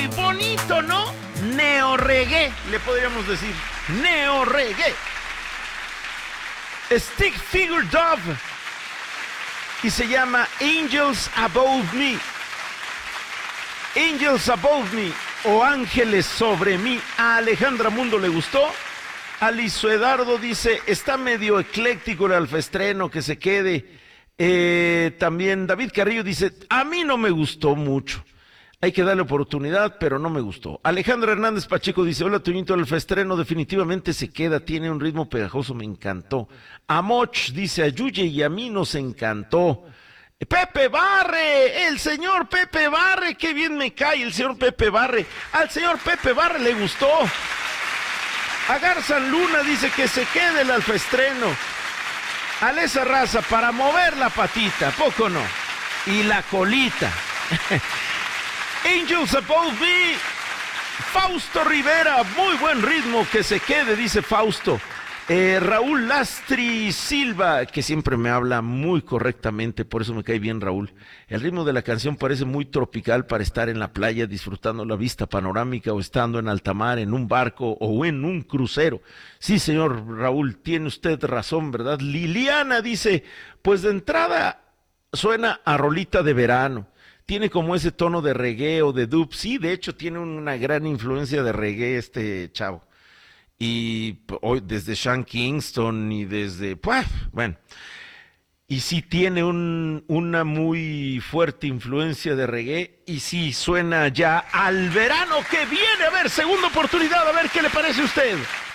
bonito, ¿no? Neo-reggae, le podríamos decir. Neo-reggae. Stick Figure Dove. Y se llama Angels Above Me. Angels Above Me o Ángeles sobre mí. A Alejandra Mundo le gustó. Aliso Edardo dice, está medio ecléctico el alfaestreno, que se quede. También David Carrillo dice, a mí no me gustó mucho. Hay que darle oportunidad, pero no me gustó. Alejandra Hernández Pacheco dice, hola Toñito, el alfaestreno definitivamente se queda, tiene un ritmo pegajoso, me encantó. Amoch dice, a Yuye y a mí nos encantó. Pepe Barre, el señor Pepe Barre, qué bien me cae el señor Pepe Barre. Al señor Pepe Barre le gustó. Agar San Luna dice que se quede el alfaestreno. Alesa Raza, para mover la patita, ¿poco no? Y la colita. Angels Above Me. Fausto Rivera, muy buen ritmo, que se quede, dice Fausto. Raúl Lastri Silva, que siempre me habla muy correctamente, por eso me cae bien Raúl. El ritmo de la canción parece muy tropical para estar en la playa disfrutando la vista panorámica o estando en alta mar, en un barco o en un crucero. Sí, señor Raúl, tiene usted razón, ¿verdad? Liliana dice, pues de entrada suena a rolita de verano. Tiene como ese tono de reggae o de dub. Sí, de hecho tiene una gran influencia de reggae este chavo. Y hoy desde Sean Kingston y desde, pues, bueno, y sí tiene una muy fuerte influencia de reggae y sí suena ya al verano que viene. A ver, segunda oportunidad, a ver qué le parece a usted.